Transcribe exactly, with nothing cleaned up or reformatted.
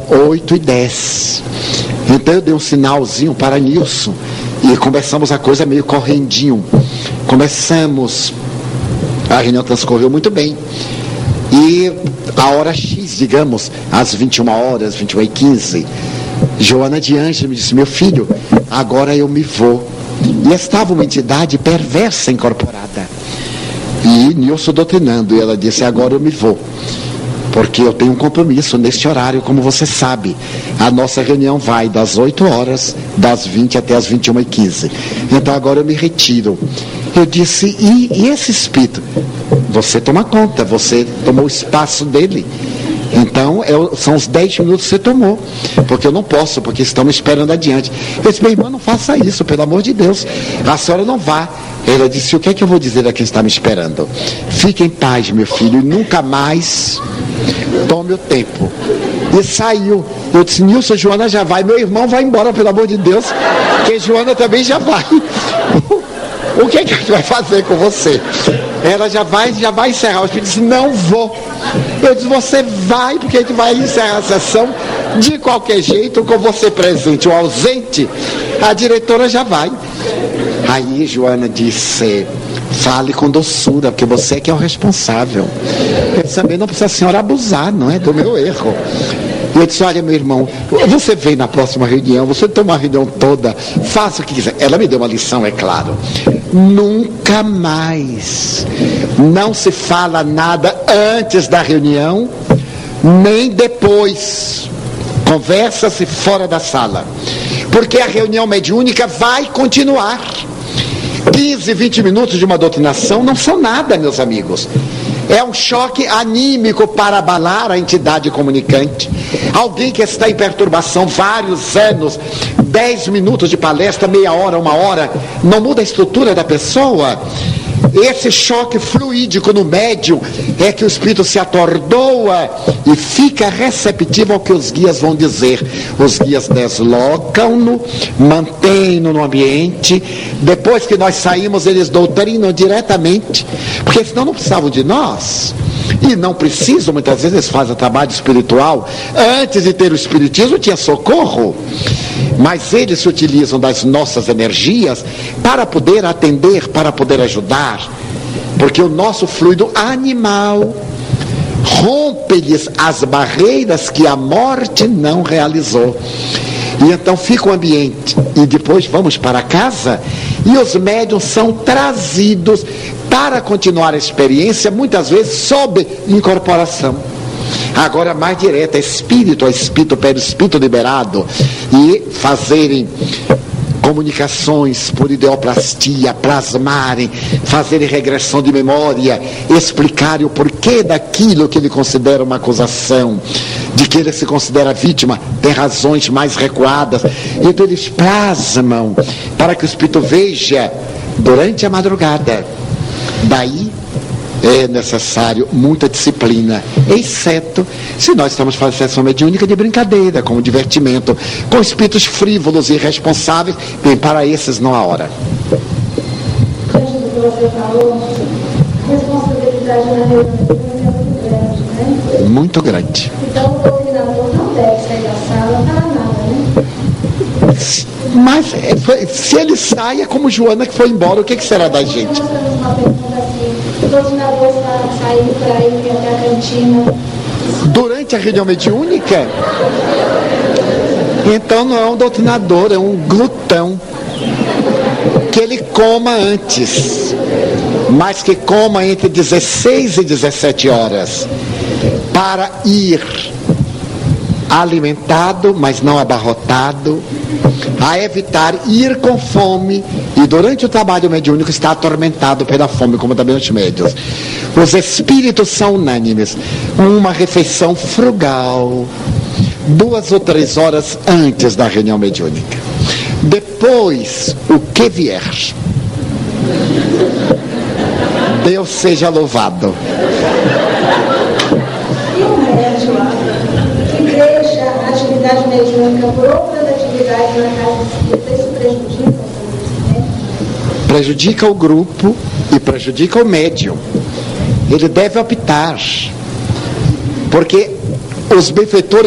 oito e dez. Então eu dei um sinalzinho para Nilson e começamos a coisa meio correndinho. Começamos, a reunião transcorreu muito bem. E a hora X, digamos, às vinte e uma horas, vinte e uma e quinze, Joana de Ângelo me disse: meu filho, agora eu me vou. E estava uma entidade perversa incorporada. E Nilson doutrinando, e ela disse: agora eu me vou, porque eu tenho um compromisso neste horário, como você sabe. A nossa reunião vai das oito horas, das vinte até as vinte e uma e quinze. Então agora eu me retiro. Eu disse: e, e esse espírito? Você toma conta, você tomou o espaço dele. Então eu, são os dez minutos que você tomou, porque eu não posso, porque estamos esperando adiante. Eu disse: minha irmã, não faça isso, pelo amor de Deus, a senhora não vá. Ela disse: o que é que eu vou dizer a quem está me esperando? Fique em paz, meu filho, e nunca mais tome o tempo. E saiu. Eu disse: Nilson, Joana já vai, meu irmão vai embora, pelo amor de Deus, porque Joana também já vai. O que é que a gente vai fazer com você? Ela já vai, já vai encerrar. O espírito disse: não vou. Eu disse: você vai, porque a gente vai encerrar a sessão de qualquer jeito, com você presente ou ausente, a diretora já vai. Aí Joana disse: fale com doçura, porque você é que é o responsável. Eu também não precisa a senhora abusar, não é do meu erro. E eu disse: olha, meu irmão, você vem na próxima reunião, você toma a reunião toda, faça o que quiser. Ela me deu uma lição, é claro. Nunca mais, não se fala nada antes da reunião, nem depois. Conversa-se fora da sala, porque a reunião mediúnica vai continuar. quinze, vinte minutos de uma doutrinação não são nada, meus amigos. É um choque anímico para abalar a entidade comunicante. Alguém que está em perturbação vários anos, dez minutos de palestra, meia hora, uma hora, não muda a estrutura da pessoa. Esse choque fluídico no médium é que o espírito se atordoa e fica receptivo ao que os guias vão dizer. Os guias deslocam-no, mantêm-no no ambiente. Depois que nós saímos, eles doutrinam diretamente, porque senão não precisavam de nós. E não precisam, muitas vezes eles fazem trabalho espiritual. Antes de ter o espiritismo tinha socorro, mas eles se utilizam das nossas energias para poder atender, para poder ajudar, porque o nosso fluido animal rompe-lhes as barreiras que a morte não realizou. E então fica o ambiente, e depois vamos para casa, e os médiuns são trazidos para continuar a experiência, muitas vezes sob incorporação. Agora mais direta, espírito a espírito, perispírito liberado, e fazerem comunicações por ideoplastia, plasmarem, fazerem regressão de memória, explicarem o porquê daquilo que ele considera uma acusação, de que ele se considera vítima, tem razões mais recuadas. Então eles plasmam para que o espírito veja durante a madrugada. Daí é necessário muita disciplina, exceto se nós estamos fazendo sessão mediúnica de brincadeira, como divertimento, com espíritos frívolos e irresponsáveis. Bem, para esses não há hora. Diante do que você falou, a responsabilidade na reunião é muito grande, né? Muito grande. Então o doutrinador não deve sair da sala para nada, né? Mas se ele sai, é como Joana que foi embora, o que, que será da gente? Nós temos uma pergunta assim: o doutrinador está saindo para ir até a cantina durante a reunião mediúnica? Então não é um doutrinador, é um glutão. Que ele coma antes, mas que coma entre dezesseis e dezessete horas, para ir alimentado, mas não abarrotado, a evitar ir com fome, e durante o trabalho mediúnico está atormentado pela fome, como também os médiuns. Os espíritos são unânimes: uma refeição frugal, duas ou três horas antes da reunião mediúnica. Depois, o que vier. Deus seja louvado. e o médium que deixa a atividade mediúnica por outras atividades na casa espírita, isso prejudica o né? Prejudica o grupo e prejudica o médium. Ele deve optar, porque os benfeitores